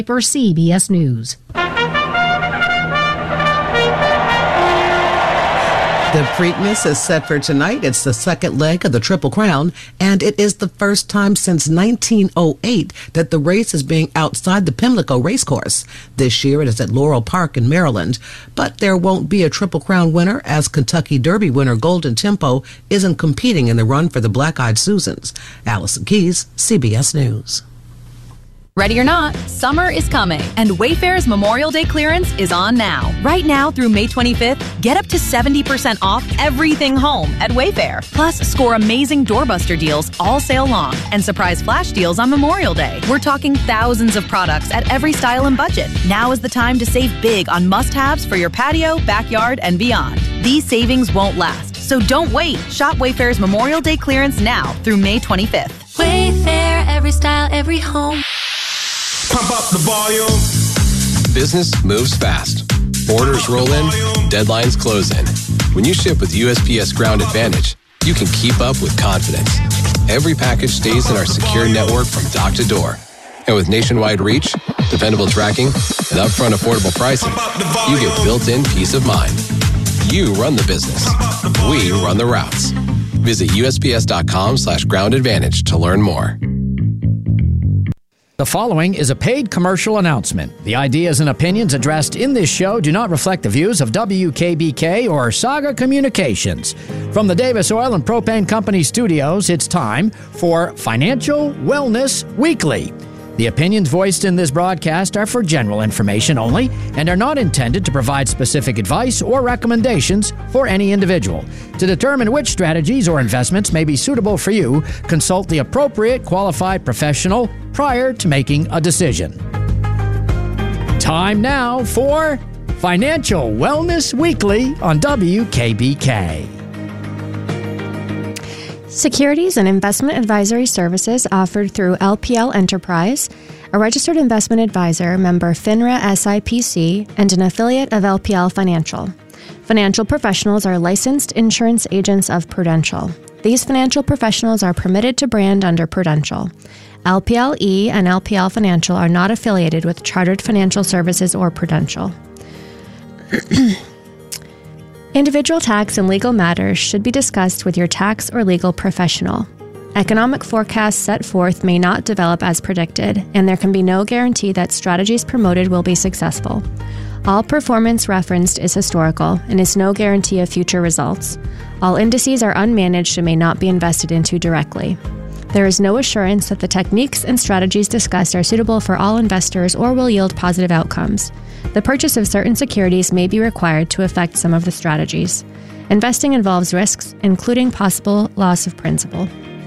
CBS News. The Preakness is set for tonight. It's the second leg of the Triple Crown, and it is the first time since 1908 that the race is being outside the Pimlico Racecourse. This year it is at Laurel Park in Maryland, but there won't be a Triple Crown winner as Kentucky Derby winner Golden Tempo isn't competing in the run for the Black-Eyed Susans. Allison Keyes, CBS News. Ready or not, summer is coming, and Wayfair's Memorial Day clearance is on now. Right now through May 25th, get up to 70% off everything home at Wayfair. Plus, score amazing doorbuster deals all sale long and surprise flash deals on Memorial Day. We're talking thousands of products at every style and budget. Now is the time to save big on must-haves for your patio, backyard, and beyond. These savings won't last, so don't wait. Shop Wayfair's Memorial Day clearance now through May 25th. Wayfair, every style, every home. Pump up the volume. Business moves fast. Orders roll in, deadlines close in. When you ship with USPS Ground Advantage, you can keep up with confidence. Every package stays in our secure network from dock to door. And with nationwide reach, dependable tracking, and upfront affordable pricing, you get built-in peace of mind. You run the business. We run the routes. Visit USPS.com/Ground Advantage to learn more. The following is a paid commercial announcement. The ideas and opinions addressed in this show do not reflect the views of WKBK or Saga Communications. From the Davis Oil and Propane Company studios, it's time for Financial Wellness Weekly. The opinions voiced in this broadcast are for general information only and are not intended to provide specific advice or recommendations for any individual. To determine which strategies or investments may be suitable for you, consult the appropriate qualified professional prior to making a decision. Time now for Financial Wellness Weekly on WKBK. Securities and investment advisory services offered through LPL Enterprise, a registered investment advisor, member FINRA SIPC, and an affiliate of LPL Financial. Financial professionals are licensed insurance agents of Prudential. These financial professionals are permitted to brand under Prudential. LPLE and LPL Financial are not affiliated with Chartered Financial Services or Prudential. Individual tax and legal matters should be discussed with your tax or legal professional. Economic forecasts set forth may not develop as predicted, and there can be no guarantee that strategies promoted will be successful. All performance referenced is historical and is no guarantee of future results. All indices are unmanaged and may not be invested into directly. There is no assurance that the techniques and strategies discussed are suitable for all investors or will yield positive outcomes. The purchase of certain securities may be required to affect some of the strategies. Investing involves risks, including possible loss of principal.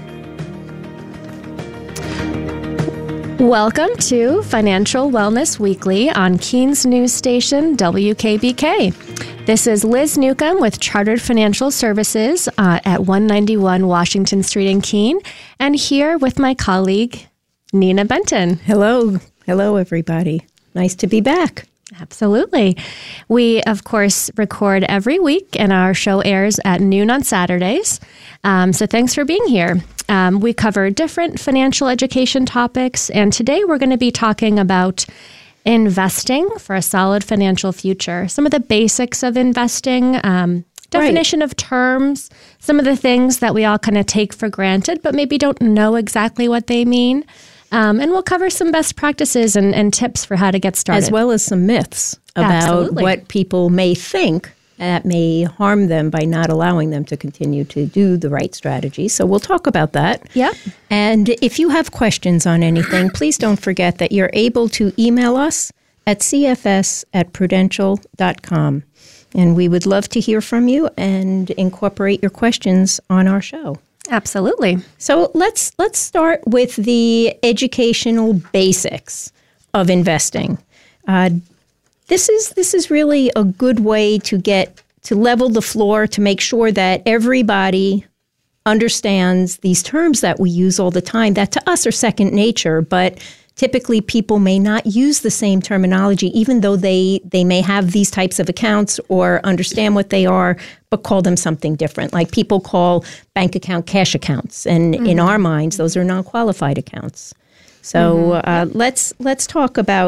Welcome to Financial Wellness Weekly on Keene's news station, WKBK. This is Liz Newcomb with Chartered Financial Services at 191 Washington Street in Keene, and here with my colleague, Nina Benton. Hello. Hello, everybody. Nice to be back. Absolutely. We, of course, record every week, and our show airs at noon on Saturdays. So thanks for being here. We cover different financial education topics, and today we're going to be talking about investing for a solid financial future. Some of the basics of investing, definition of terms, some of the things that we all kind of take for granted, but maybe don't know exactly what they mean. And we'll cover some best practices and tips for how to get started. As well as some myths about what people may think that may harm them by not allowing them to continue to do the right strategy. So we'll talk about that. Yeah. And if you have questions on anything, please don't forget that you're able to email us at cfs@prudential.com. And we would love to hear from you and incorporate your questions on our show. Absolutely. So let's start with the educational basics of investing. This is really a good way to get to level the floor to make sure that everybody understands these terms that we use all the time that to us are second nature, but typically people may not use the same terminology, even though they may have these types of accounts or understand what they are, but call them something different. Like people call bank account cash accounts, and in our minds, those are non-qualified accounts. So let's talk about